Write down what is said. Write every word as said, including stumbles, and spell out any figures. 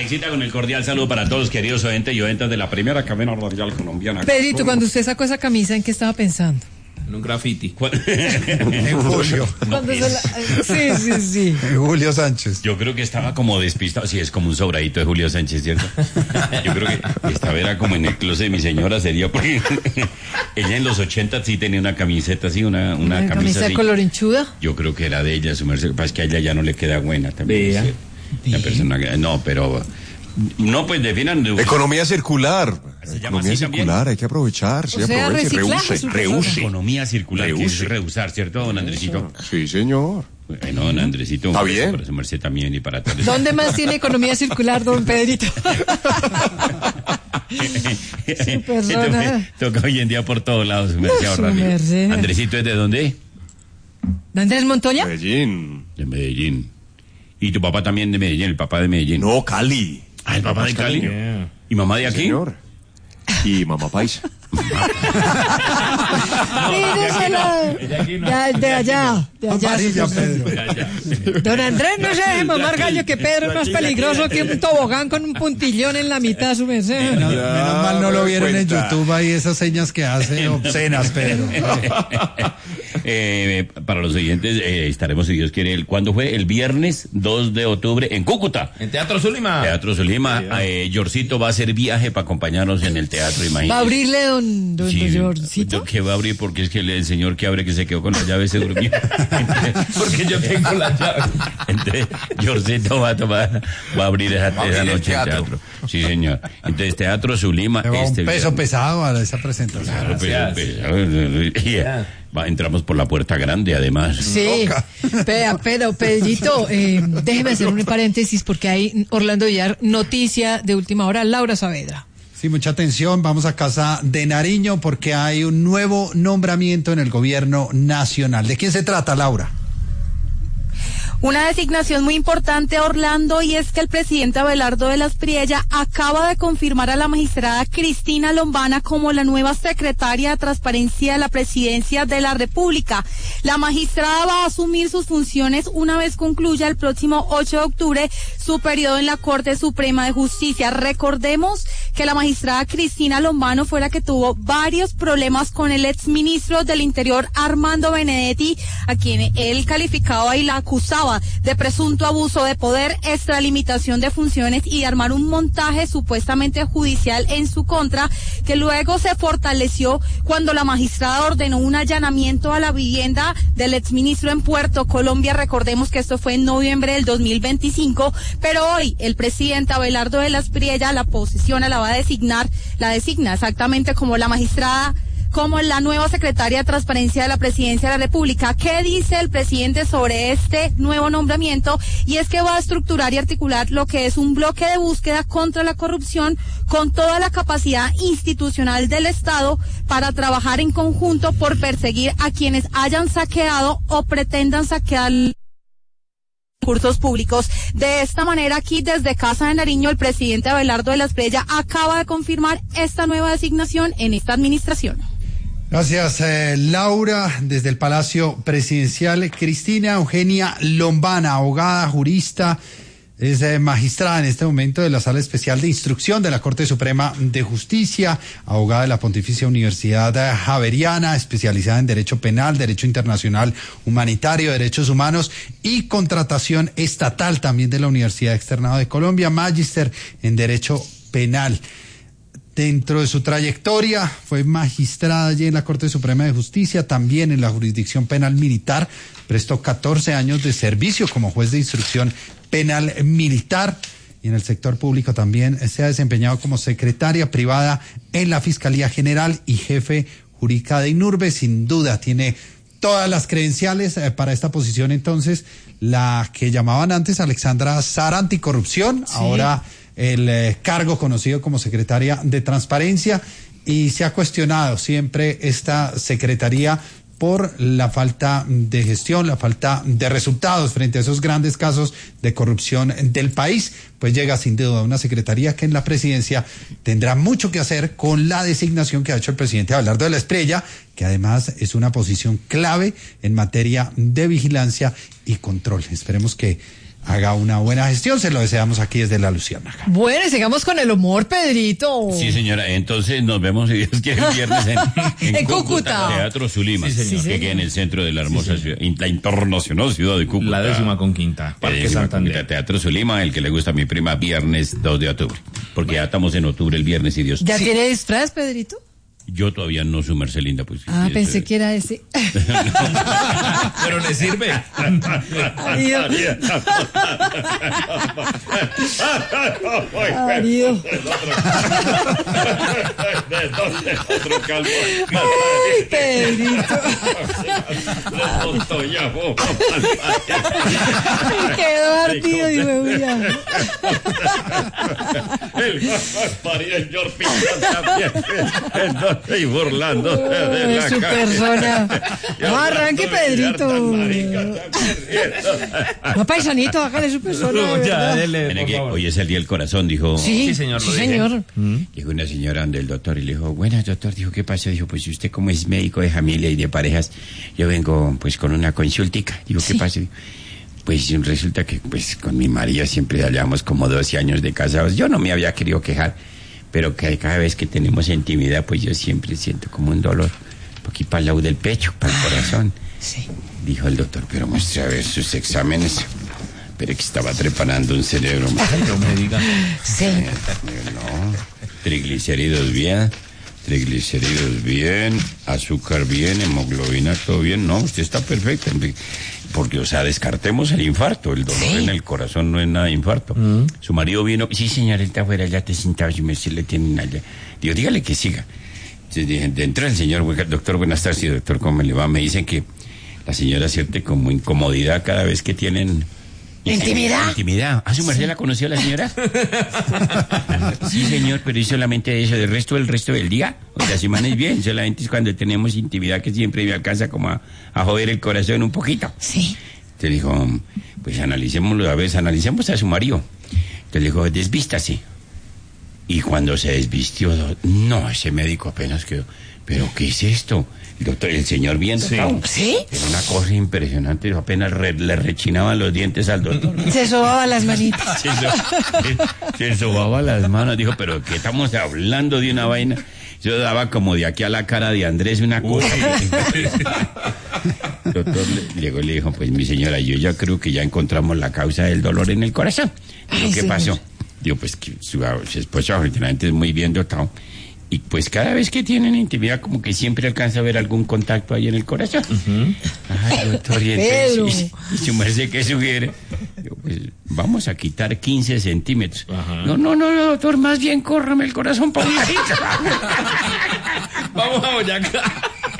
Alexita, con el cordial saludo para todos, queridos oyentes y oyentas de la primera cadena radial colombiana. Pedrito, cuando usted sacó esa camisa, ¿en qué estaba pensando? En un graffiti. En Julio. Cuando se la... Sí, sí, sí. En Julio Sánchez. Yo creo que estaba como despistado. Sí, es como un sobradito de Julio Sánchez, ¿cierto? Yo creo que esta era como en el closet de mi señora, sería porque ella en los ochenta sí tenía una camiseta así, una, una, ¿Una camisa, camisa así. de color hinchuda? Yo creo que era de ella, su merced. Es que a ella ya no le queda buena también. Vea. Sí. La persona que, no, pero no, pues definan. Economía circular. Se llama Economía así también. circular, hay que aprovechar. Sí, O sea, aproveche, reciclaje, reuse, su reuse. persona. Economía circular, que es Reuse. reusar, ¿cierto, don Andresito? Sí, señor. Bueno, don Andresito, Está un beso bien. para su merced también y para todos. ¿Dónde más tiene economía circular, don Pedrito? Su persona. Toca, toca hoy en día por todos lados, su merced, Su ahorrar. merced. Andresito, ¿es de dónde? ¿De Andrés Montoya? Medellín. De Medellín. Y tu papá también de Medellín, el papá de Medellín. No, Cali. Ah, el papá de Cali. Yeah. ¿Y mamá de aquí? Señor. Y mamá paisa. Míresela. De, de allá, de allá. Amarilla, su- Pedro. Ya, ya. Don Andrés, no se deje mamar gallo, que Pedro es más peligroso que un tobogán con un puntillón en la mitad, su merced. Menos, menos mal no lo vieron en cuenta. YouTube ahí esas señas que hace obscenas, Pedro. Eh, para los oyentes, eh, estaremos, si Dios quiere, el, ¿cuándo fue? El viernes dos de octubre en Cúcuta. En Teatro Zulima. Teatro Solima. Eh, Yorcito va a hacer viaje para acompañarnos en el teatro, imagínate. ¿Va a abrirle don, don, Sí, don Yorcito? que va a abrir porque es que el, el señor que abre que se quedó con la llave se durmió. Porque yo tengo la llave. Entonces, Yorcito va a tomar, va a abrir esa, Va a esa abrir el noche el teatro. teatro. Sí, señor. Entonces, Teatro Zulima. Le va este un peso viernes. pesado a esa presentación. Claro, pero- Gracias. pero- yeah. Va, entramos por la puerta grande, además. Sí, pero, pero Pedrito, eh, déjeme hacer un paréntesis porque hay, Orlando Villar, noticia de última hora, Laura Saavedra. Sí, mucha atención. Vamos a casa de Nariño porque hay un nuevo nombramiento en el gobierno nacional. ¿De quién se trata, Laura? Una designación muy importante, Orlando, y es que el presidente Abelardo de las Priella acaba de confirmar a la magistrada Cristina Lombana como la nueva secretaria de Transparencia de la Presidencia de la República. La magistrada va a asumir sus funciones una vez concluya el próximo ocho de octubre su periodo en la Corte Suprema de Justicia. Recordemos que la magistrada Cristina Lombano fue la que tuvo varios problemas con el exministro del Interior, Armando Benedetti, a quien él calificaba y la acusaba de presunto abuso de poder, extralimitación de funciones y de armar un montaje supuestamente judicial en su contra, que luego se fortaleció cuando la magistrada ordenó un allanamiento a la vivienda del exministro en Puerto Colombia. Recordemos que esto fue en noviembre del dos mil veinticinco, pero hoy el presidente Abelardo de las Priella la posesiona, la va a designar, la designa exactamente como la magistrada, como la nueva secretaria de Transparencia de la Presidencia de la República. ¿Qué dice el presidente sobre este nuevo nombramiento? Y es que va a estructurar y articular lo que es un bloque de búsqueda contra la corrupción con toda la capacidad institucional del Estado para trabajar en conjunto por perseguir a quienes hayan saqueado o pretendan saquear recursos públicos. De esta manera, aquí desde Casa de Nariño, el presidente Abelardo de las Priella acaba de confirmar esta nueva designación en esta administración. Gracias, eh, Laura. Desde el Palacio Presidencial, Cristina Eugenia Lombana, abogada, jurista, es eh, magistrada en este momento de la Sala Especial de Instrucción de la Corte Suprema de Justicia, abogada de la Pontificia Universidad eh, Javeriana, especializada en Derecho Penal, Derecho Internacional Humanitario, Derechos Humanos y Contratación Estatal, también de la Universidad Externado de Colombia, magíster en Derecho Penal. Dentro de su trayectoria, fue magistrada allí en la Corte Suprema de Justicia, también en la Jurisdicción Penal Militar, prestó catorce años de servicio como juez de instrucción penal militar y en el sector público también se ha desempeñado como secretaria privada en la Fiscalía General y jefe jurídica de INURBE. Sin duda tiene todas las credenciales eh, para esta posición. Entonces, la que llamaban antes Alexandra Sara Anticorrupción, sí. Ahora el eh, cargo conocido como secretaria de Transparencia, y se ha cuestionado siempre esta secretaría por la falta de gestión, la falta de resultados frente a esos grandes casos de corrupción del país. Pues llega sin duda una secretaría que en la presidencia tendrá mucho que hacer con la designación que ha hecho el presidente Abelardo de la Priella, que además es una posición clave en materia de vigilancia y control. Esperemos que haga una buena gestión. Se lo deseamos aquí desde La Luciérnaga. Bueno, y sigamos con el humor, Pedrito. Sí, señora, entonces nos vemos, si Dios quiere, el viernes en, en, En Cúcuta, Cúcuta. Teatro Zulima, Sí, señor. que Sí, señor. queda en el centro de la hermosa ciudad, la internacional ciudad de Cúcuta. La décima con quinta. La Parque décima Santander. Cúcuta, Teatro Zulima, el que le gusta a mi prima, viernes dos de octubre. Porque ya estamos en octubre el viernes y Dios. ¿Ya tiene disfraz, Pedrito? Yo todavía no, su merced linda, pues. Ah, sí, pensé eso- que era ese. Pero le sirve. Marido. Marido. Otro calvo. Ay, Pedrito. Quedó ardido, digo, mira. El María el George Pinto también. Entonces, y burlando de la Su cara. persona. No, arranque, Pedrito. No, paisanito, hágale su persona. de No, ya, verdad. dele, Mire por que favor. hoy es el día del corazón, dijo. Sí, Sí, señor, sí, lo dije. señor. Llegó una señora del doctor y le dijo, buenas doctor, dijo, ¿qué pasó? Dijo, pues usted como es médico de familia y de parejas, yo vengo pues con una consultica. Digo, ¿qué Sí. pasó? Pues resulta que pues con mi marido siempre ya llevamos como doce años de casados. Yo no me había querido quejar, pero que cada vez que tenemos intimidad, pues yo siempre siento como un dolor, por aquí para el lado del pecho, para el corazón. Sí. Dijo el doctor, pero muestre a ver sus exámenes. Pero que estaba preparando un cerebro. Ay, no me diga. Sí. No, triglicéridos bien, triglicéridos bien, azúcar bien, hemoglobina todo bien. No, usted está perfecto. Porque, o sea, descartemos el infarto. El dolor Sí. en el corazón no es nada de infarto. Su marido vino, sí, señor, él está afuera, ya te sentado, si me si le tienen allá. Digo, dígale que siga. Entonces dije, entra el señor, "Buena- doctor, buenas tardes, sí, doctor, ¿cómo le va?" Me dicen que la señora siente como incomodidad cada vez que tienen... ¿Intimidad? Intimidad. ¿Ah, su merced la conoció la señora? Sí, señor, pero es solamente eso. ¿Del resto del resto del día? O sea, semana es bien. Solamente es cuando tenemos intimidad que siempre me alcanza como a, a joder el corazón un poquito. Sí. Te dijo, pues analicémoslo, a ver, analicemos a su marido. Te dijo, desvístase. Y cuando se desvistió, no, ese médico apenas quedó. ¿Pero qué es esto? El doctor, el señor bien dotado. ¿Sí? Era una cosa impresionante, apenas re- le rechinaban los dientes al doctor. Se sobaba las manitas. Se, so- se sobaba las manos, dijo, pero ¿qué estamos hablando de una vaina? Yo daba como de aquí a la cara de Andrés una cosa. El doctor le, llegó y le dijo, pues mi señora, yo ya creo que ya encontramos la causa del dolor en el corazón. Digo, Ay, ¿qué señor. pasó? Digo, pues que su, su esposo afortunadamente es muy bien dotado. Y pues cada vez que tienen intimidad, como que siempre alcanza a ver algún contacto ahí en el corazón. Ay, doctor, y Pedro. entonces, y, y su merced, ¿qué sugiere? Yo, pues, vamos a quitar quince centímetros. No, no, no, doctor, más bien córrame el corazón para un ladito. Vamos a Boyacá.